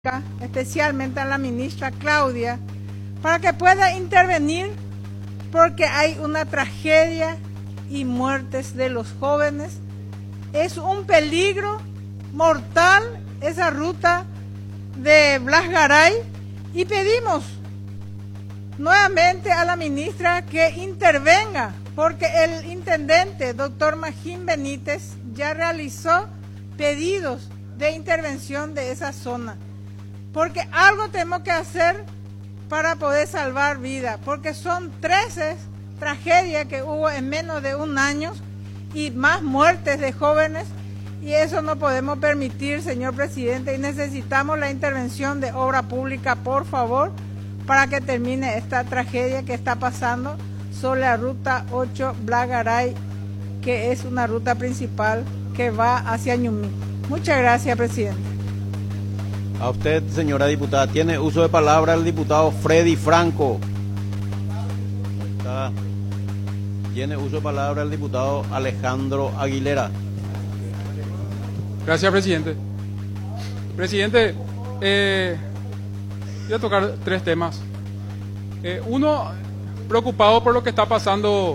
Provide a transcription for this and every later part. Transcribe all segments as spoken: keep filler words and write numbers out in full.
especialmente a la ministra Claudia, para que pueda intervenir, porque hay una tragedia y muertes de los jóvenes. Es un peligro mortal esa ruta de Blas Garay, y pedimos nuevamente a la ministra que intervenga, porque el intendente, doctor Magín Benítez, ya realizó pedidos de intervención de esa zona, porque algo tenemos que hacer para poder salvar vidas, porque son trece tragedias que hubo en menos de un año y más muertes de jóvenes, y eso no podemos permitir, señor presidente, y necesitamos la intervención de obra pública, por favor, para que termine esta tragedia que está pasando sobre la ruta ocho Blas Garay, que es una ruta principal que va hacia Ñumí. Muchas gracias, presidente. A usted, señora diputada. Tiene uso de palabra el diputado Freddy Franco. Está. Tiene uso de palabra el diputado Alejandro Aguilera. Gracias, presidente. Presidente, eh, voy a tocar tres temas. Eh, uno, preocupado por lo que está pasando,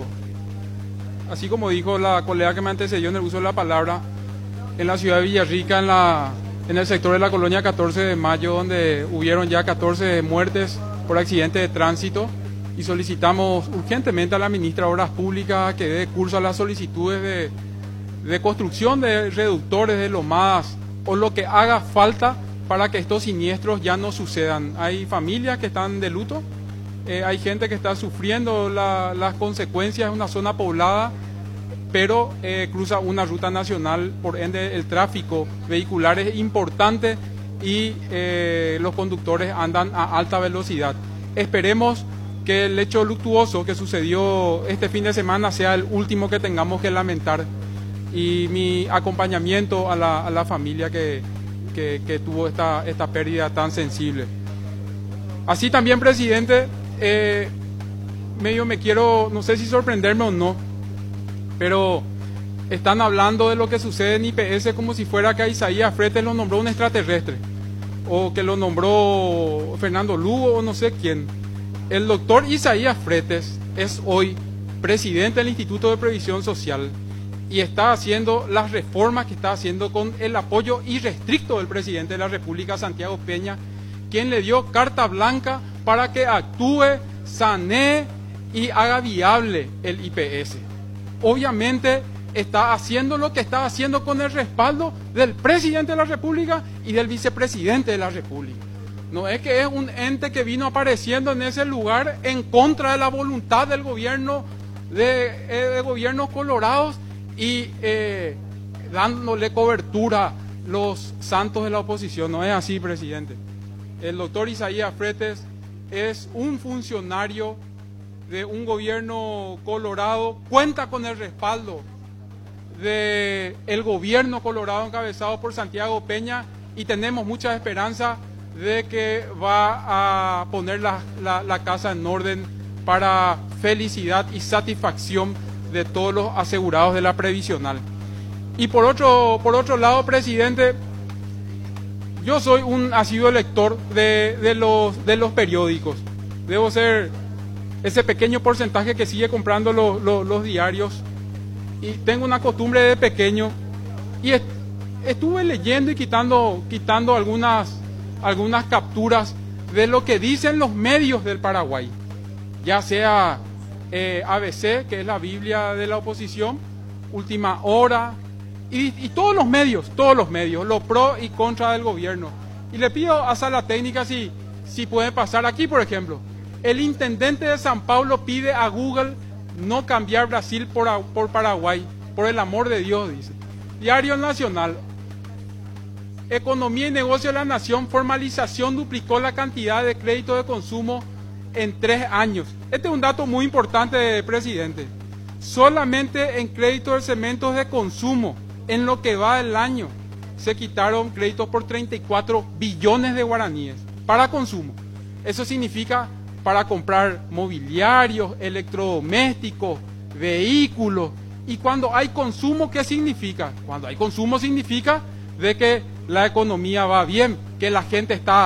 así como dijo la colega que me antecedió en el uso de la palabra, en la ciudad de Villarrica, en la en el sector de la colonia catorce de mayo, donde hubieron ya catorce muertes por accidente de tránsito, y solicitamos urgentemente a la ministra de Obras Públicas que dé curso a las solicitudes de, de construcción de reductores, de lomadas, o lo que haga falta para que estos siniestros ya no sucedan. Hay familias que están de luto, eh, hay gente que está sufriendo la, las consecuencias de una zona poblada, pero eh, cruza una ruta nacional, por ende el tráfico vehicular es importante y eh, los conductores andan a alta velocidad. Esperemos que el hecho luctuoso que sucedió este fin de semana sea el último que tengamos que lamentar, y mi acompañamiento a la, a la familia que, que, que tuvo esta, esta pérdida tan sensible. Así también, presidente, eh, medio me quiero, no sé si sorprenderme o no, pero están hablando de lo que sucede en I P S como si fuera que a Isaías Fretes lo nombró un extraterrestre, o que lo nombró Fernando Lugo o no sé quién. El doctor Isaías Fretes es hoy presidente del Instituto de Previsión Social y está haciendo las reformas que está haciendo con el apoyo irrestricto del presidente de la República, Santiago Peña, quien le dio carta blanca para que actúe, sanee y haga viable el I P S. Obviamente está haciendo lo que está haciendo con el respaldo del presidente de la República y del vicepresidente de la República. No es que es un ente que vino apareciendo en ese lugar en contra de la voluntad del gobierno, de, eh, de gobiernos colorados, y eh, dándole cobertura los santos de la oposición. No es así, presidente. El doctor Isaías Fretes es un funcionario de un gobierno colorado, cuenta con el respaldo del gobierno colorado encabezado por Santiago Peña, y tenemos mucha esperanza de que va a poner la, la, la casa en orden para felicidad y satisfacción de todos los asegurados de la previsional. Y por otro, por otro lado, presidente, yo soy un asiduo lector de, de, los, de los periódicos. Debo ser ese pequeño porcentaje que sigue comprando los, los, los diarios, y tengo una costumbre de pequeño, y est estuve leyendo y quitando, quitando algunas, algunas capturas de lo que dicen los medios del Paraguay, ya sea eh, A B C, que es la Biblia de la oposición, Última Hora, y, y todos los medios, todos los medios, lo pro y contra del gobierno. Y le pido a Sala Técnica si, si puede pasar aquí, por ejemplo. El intendente de San Paulo pide a Google no cambiar Brasil por, por Paraguay, por el amor de Dios, dice. Diario Nacional. Economía y Negocio de la Nación, formalización duplicó la cantidad de crédito de consumo en tres años. Este es un dato muy importante, presidente. Solamente en créditos de cementos de consumo, en lo que va del año, se quitaron créditos por treinta y cuatro billones de guaraníes para consumo. Eso significa para comprar mobiliarios, electrodomésticos, vehículos. Y cuando hay consumo, ¿qué significa? Cuando hay consumo significa de que la economía va bien, que la gente está